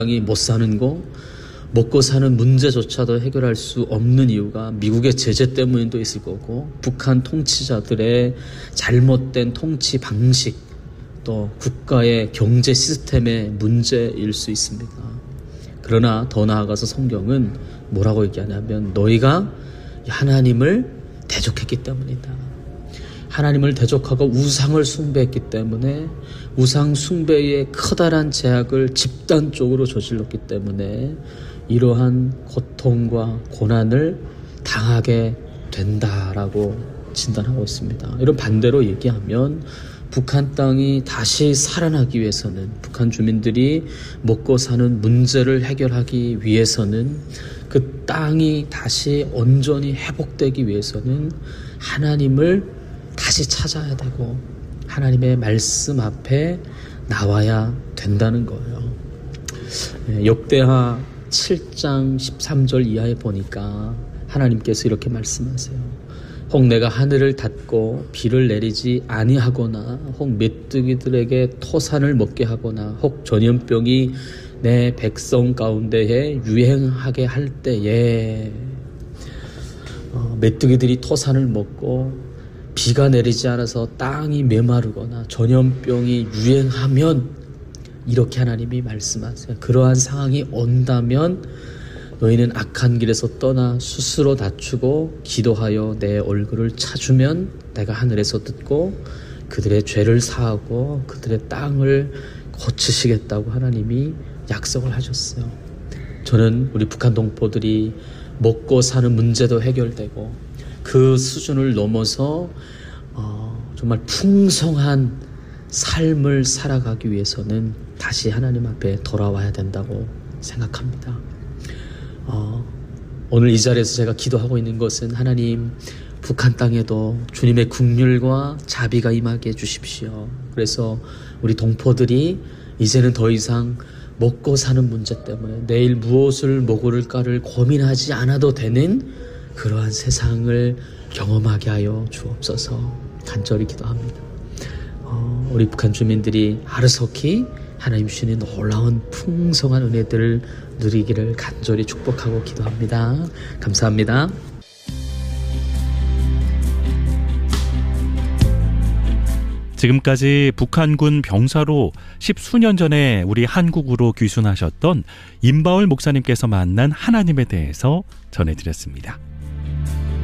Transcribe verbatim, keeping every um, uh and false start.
이 못 사는 거, 먹고 사는 문제조차도 해결할 수 없는 이유가 미국의 제재 때문도 있을 거고, 북한 통치자들의 잘못된 통치 방식, 또 국가의 경제 시스템의 문제일 수 있습니다. 그러나 더 나아가서 성경은 뭐라고 얘기하냐면 너희가 하나님을 대적했기 때문이다. 하나님을 대적하고 우상을 숭배했기 때문에 우상 숭배의 커다란 죄악을 집단적으로 저질렀기 때문에 이러한 고통과 고난을 당하게 된다라고 진단하고 있습니다. 이런 반대로 얘기하면 북한 땅이 다시 살아나기 위해서는, 북한 주민들이 먹고 사는 문제를 해결하기 위해서는, 그 땅이 다시 온전히 회복되기 위해서는 하나님을 다시 찾아야 되고 하나님의 말씀 앞에 나와야 된다는 거예요. 역대하 칠 장 십삼 절 이하에 보니까 하나님께서 이렇게 말씀하세요. 혹 내가 하늘을 닫고 비를 내리지 아니하거나, 혹 메뚜기들에게 토산을 먹게 하거나, 혹 전염병이 내 백성 가운데에 유행하게 할 때에, 어, 메뚜기들이 토산을 먹고 비가 내리지 않아서 땅이 메마르거나 전염병이 유행하면, 이렇게 하나님이 말씀하세요. 그러한 상황이 온다면 너희는 악한 길에서 떠나 스스로 낮추고 기도하여 내 얼굴을 찾으면 내가 하늘에서 듣고 그들의 죄를 사하고 그들의 땅을 고치시겠다고 하나님이 약속을 하셨어요. 저는 우리 북한 동포들이 먹고 사는 문제도 해결되고 그 수준을 넘어서 어, 정말 풍성한 삶을 살아가기 위해서는 다시 하나님 앞에 돌아와야 된다고 생각합니다. 어, 오늘 이 자리에서 제가 기도하고 있는 것은, 하나님, 북한 땅에도 주님의 긍휼과 자비가 임하게 해주십시오. 그래서 우리 동포들이 이제는 더 이상 먹고 사는 문제 때문에 내일 무엇을 먹을까를 고민하지 않아도 되는 그러한 세상을 경험하게 하여 주옵소서. 간절히 기도합니다. 어, 우리 북한 주민들이 하루속히 하나님 주시는 놀라운 풍성한 은혜들을 누리기를 간절히 축복하고 기도합니다. 감사합니다. 지금까지 북한군 병사로 십수년 전에 우리 한국으로 귀순하셨던 임바울 목사님께서 만난 하나님에 대해서 전해드렸습니다.